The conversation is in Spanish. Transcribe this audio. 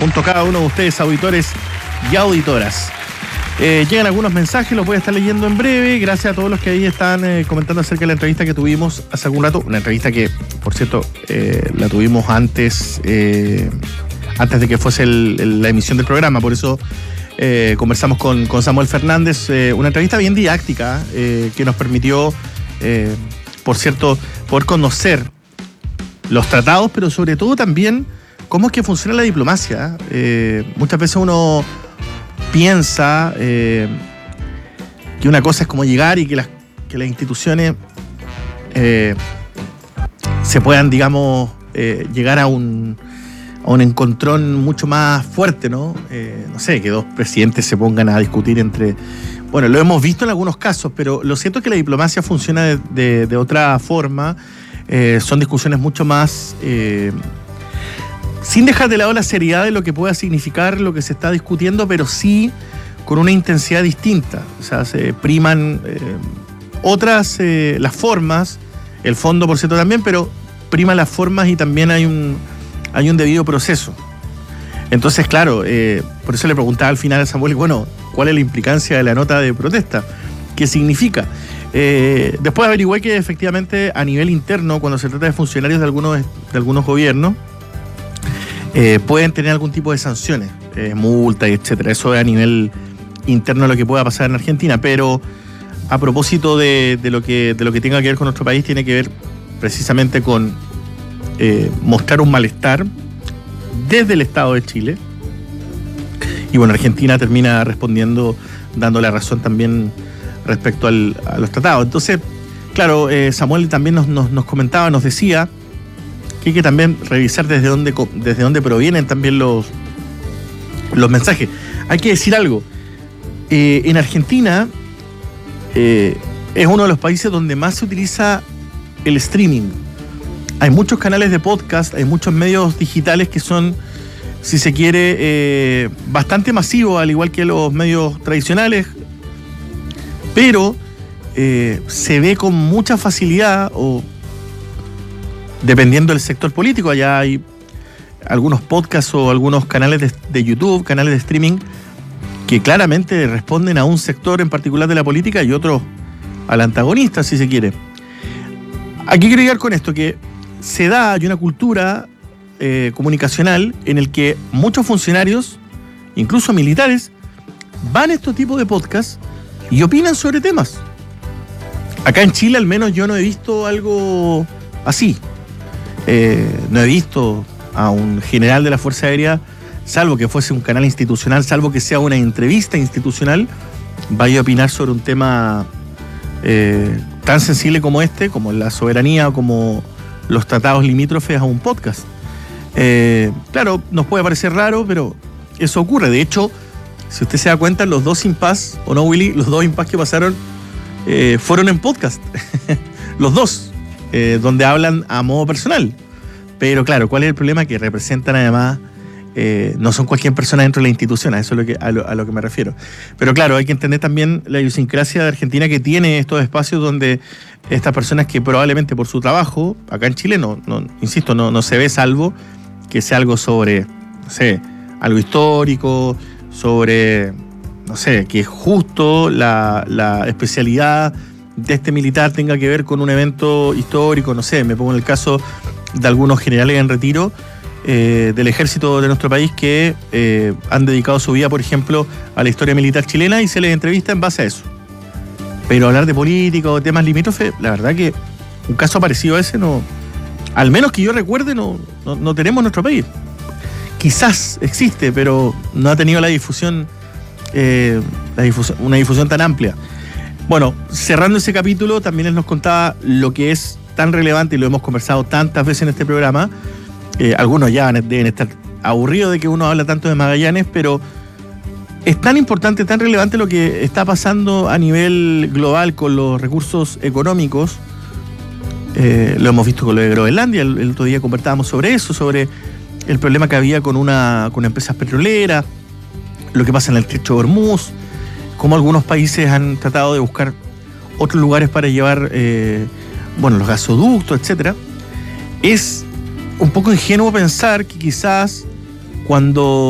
junto a cada uno de ustedes, auditores y auditoras. Llegan algunos mensajes, los voy a estar leyendo en breve. Gracias a todos los que ahí están comentando acerca de la entrevista que tuvimos hace algún rato. Una entrevista que, por cierto, la tuvimos antes de que fuese la emisión del programa. Por eso conversamos con Samuel Fernández. Una entrevista bien didáctica que nos permitió, por cierto, poder conocer los tratados, pero sobre todo también cómo es que funciona la diplomacia. Muchas veces uno piensa que una cosa es como llegar y que las instituciones se puedan, digamos, llegar a un encontrón mucho más fuerte, ¿no? No sé, que dos presidentes se pongan a discutir entre... Bueno, lo hemos visto en algunos casos, pero lo cierto es que la diplomacia funciona de otra forma. Son discusiones mucho más... sin dejar de lado la seriedad de lo que pueda significar lo que se está discutiendo, pero sí con una intensidad distinta. O sea, se priman otras, las formas, el fondo por cierto también, pero priman las formas y también hay un debido proceso. Entonces, claro, por eso le preguntaba al final a Samuel, bueno, ¿cuál es la implicancia de la nota de protesta? ¿Qué significa? Después averigüé que efectivamente a nivel interno, cuando se trata de funcionarios de algunos gobiernos, pueden tener algún tipo de sanciones, multa y etcétera. Eso es a nivel interno lo que pueda pasar en Argentina, pero a propósito de lo que tenga que ver con nuestro país, tiene que ver precisamente con mostrar un malestar desde el Estado de Chile. Y bueno, Argentina termina respondiendo, dando la razón también respecto a los tratados. Entonces, claro, Samuel también nos comentaba, nos decía que hay que también revisar desde dónde provienen también los mensajes. Hay que decir algo. En Argentina es uno de los países donde más se utiliza el streaming. Hay muchos canales de podcast, hay muchos medios digitales que son, si se quiere, bastante masivos, al igual que los medios tradicionales, pero se ve con mucha facilidad, o dependiendo del sector político. Allá hay algunos podcasts o algunos canales de YouTube, canales de streaming, que claramente responden a un sector en particular de la política y otros al antagonista, si se quiere. Aquí quiero llegar con esto, que hay una cultura comunicacional en el que muchos funcionarios, incluso militares, van a estos tipos de podcasts y opinan sobre temas. Acá en Chile al menos yo no he visto algo así. No he visto a un general de la Fuerza Aérea, salvo que fuese un canal institucional, salvo que sea una entrevista institucional, vaya a opinar sobre un tema tan sensible como como la soberanía o como los tratados limítrofes a un podcast. Claro, nos puede parecer raro, pero eso ocurre. De hecho, si usted se da cuenta, los dos impas, ¿o no, Willy? Los dos impas que pasaron fueron en podcast. Los dos. Donde hablan a modo personal. Pero claro, ¿cuál es el problema? Que representan además, no son cualquier persona dentro de la institución, a eso es a lo que me refiero. Pero claro, hay que entender también la idiosincrasia de Argentina, que tiene estos espacios donde estas personas que probablemente por su trabajo, acá en Chile insisto, no se ve, salvo que sea algo sobre, no sé, algo histórico, sobre, no sé, que justo la especialidad de este militar tenga que ver con un evento histórico. No sé, me pongo en el caso de algunos generales en retiro del ejército de nuestro país que han dedicado su vida, por ejemplo, a la historia militar chilena, y se les entrevista en base a eso. Pero hablar de política o temas limítrofes, la verdad que un caso parecido a ese, no, al menos que yo recuerde, no tenemos en nuestro país. Quizás existe, pero no ha tenido una difusión tan amplia. Bueno, cerrando ese capítulo, también él nos contaba lo que es tan relevante, y lo hemos conversado tantas veces en este programa. Algunos ya deben estar aburridos de que uno habla tanto de Magallanes, pero es tan importante, tan relevante lo que está pasando a nivel global con los recursos económicos. Lo hemos visto con lo de Groenlandia. El otro día conversábamos sobre eso, sobre el problema que había con empresas petroleras, lo que pasa en el Estrecho de Hormuz, cómo algunos países han tratado de buscar otros lugares para llevar los gasoductos, etcétera. Es un poco ingenuo pensar que quizás cuando